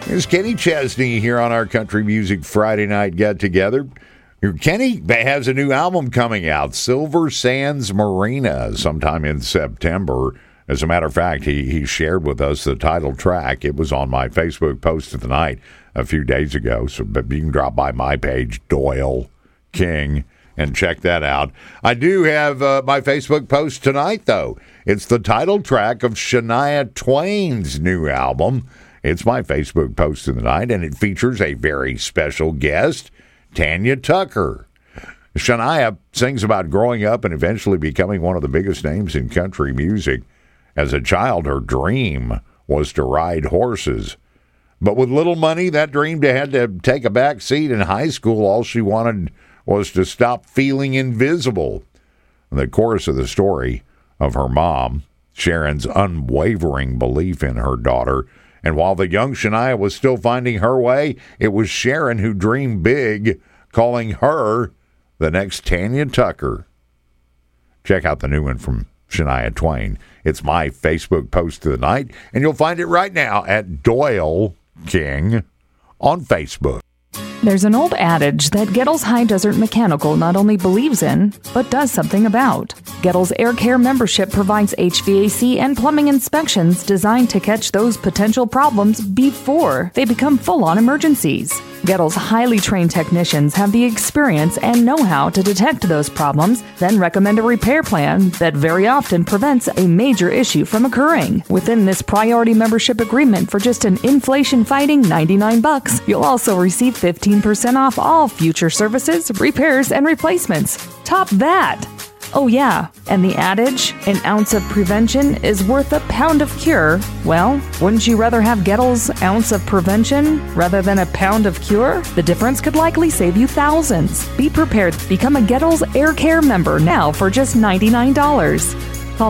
There's Kenny Chesney here on our Country Music Friday Night Get-Together. Kenny has a new album coming out, Silver Sands Marina, sometime in September. As a matter of fact, he shared with us the title track. It was on my Facebook post of the night a few days ago, so you can drop by my page, Doyle King, and check that out. I do have my Facebook post tonight, though. It's the title track of Shania Twain's new album. It's my Facebook post of the night, and it features a very special guest, Tanya Tucker. Shania sings about growing up and eventually becoming one of the biggest names in country music. As a child, her dream was to ride horses. But with little money, that dream had to take a back seat. In high school, all she wanted was to stop feeling invisible. The chorus of the story of her mom, Sharon's unwavering belief in her daughter. And while the young Shania was still finding her way, it was Sharon who dreamed big, calling her the next Tanya Tucker. Check out the new one from Shania Twain. It's my Facebook post of the night, and you'll find it right now at Doyle King on Facebook. There's an old adage that Gettles High Desert Mechanical not only believes in, but does something about. Gettles Air Care membership provides HVAC and plumbing inspections designed to catch those potential problems before they become full-on emergencies. Gettles' highly trained technicians have the experience and know-how to detect those problems, then recommend a repair plan that very often prevents a major issue from occurring. Within this priority membership agreement for just an inflation-fighting $99, you'll also receive 15% off all future services, repairs, and replacements. Top that! Oh yeah, and the adage, an ounce of prevention is worth a pound of cure. Well, wouldn't you rather have Gettles' ounce of prevention rather than a pound of cure? The difference could likely save you thousands. Be prepared to become a Gettles Air Care member now for just $99. Call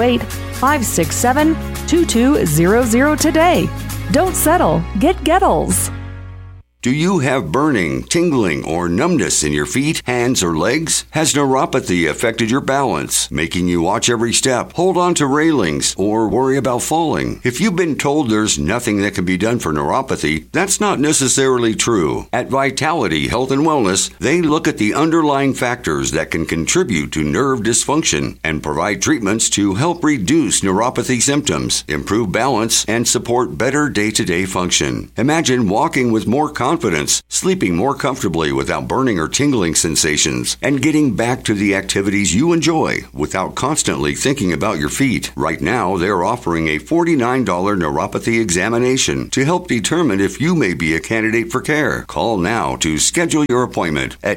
928-567-2200 today. Don't settle. Get Gettles. Do you have burning, tingling, or numbness in your feet, hands, or legs? Has neuropathy affected your balance, making you watch every step, hold on to railings, or worry about falling? If you've been told there's nothing that can be done for neuropathy, that's not necessarily true. At Vitality Health and Wellness, they look at the underlying factors that can contribute to nerve dysfunction and provide treatments to help reduce neuropathy symptoms, improve balance, and support better day-to-day function. Imagine walking with more confidence, sleeping more comfortably without burning or tingling sensations, and getting back to the activities you enjoy without constantly thinking about your feet. Right now, they're offering a $49 neuropathy examination to help determine if you may be a candidate for care. Call now to schedule your appointment at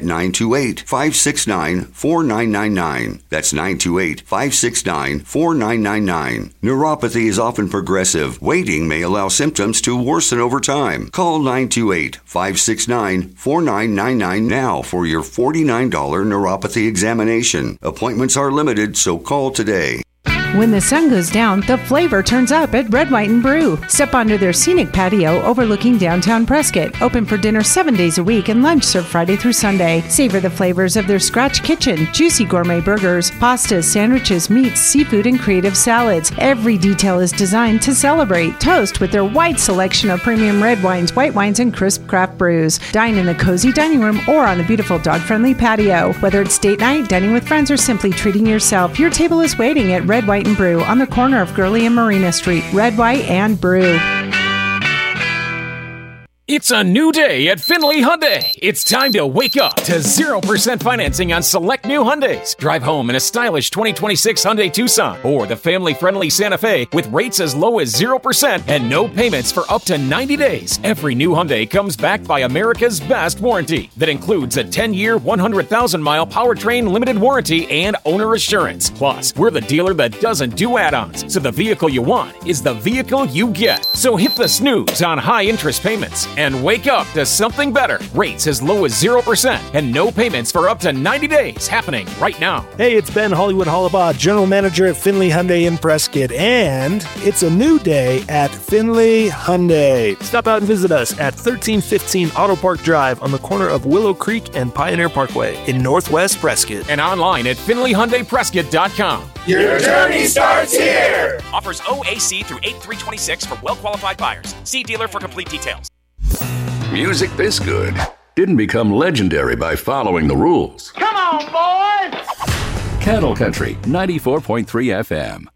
928-569-4999. That's 928-569-4999. Neuropathy is often progressive. Waiting may allow symptoms to worsen over time. Call 928-569-4999 now for your $49 neuropathy examination. Appointments are limited, so call today. When the sun goes down, the flavor turns up at Red, White & Brew. Step onto their scenic patio overlooking downtown Prescott. Open for dinner 7 days a week and lunch served Friday through Sunday. Savor the flavors of their scratch kitchen, juicy gourmet burgers, pastas, sandwiches, meats, seafood, and creative salads. Every detail is designed to celebrate. Toast with their wide selection of premium red wines, white wines, and crisp craft brews. Dine in the cozy dining room or on the beautiful dog-friendly patio. Whether it's date night, dining with friends, or simply treating yourself, your table is waiting at Red, White & Brew on the corner of Gurley and Marina Street. Red, White, and Brew. It's a new day at Findlay Hyundai. It's time to wake up to 0% financing on select new Hyundais. Drive home in a stylish 2026 Hyundai Tucson or the family-friendly Santa Fe with rates as low as 0% and no payments for up to 90 days. Every new Hyundai comes backed by America's best warranty that includes a 10-year, 100,000-mile powertrain limited warranty and owner assurance. Plus, we're the dealer that doesn't do add-ons, so the vehicle you want is the vehicle you get. So hit the snooze on high interest payments. and wake up to something better. Rates as low as 0% and no payments for up to 90 days happening right now. Hey, it's Ben Hollywood Hollabaugh, General Manager at Findlay Hyundai in Prescott, and it's a new day at Findlay Hyundai. Stop out and visit us at 1315 Auto Park Drive on the corner of Willow Creek and Pioneer Parkway in Northwest Prescott. And online at FindlayHyundaiPrescott.com. Your journey starts here! Offers OAC through 8/3/26 for well-qualified buyers. See dealer for complete details. Music this good didn't become legendary by following the rules. Come on, boys! Cattle Country 94.3 FM.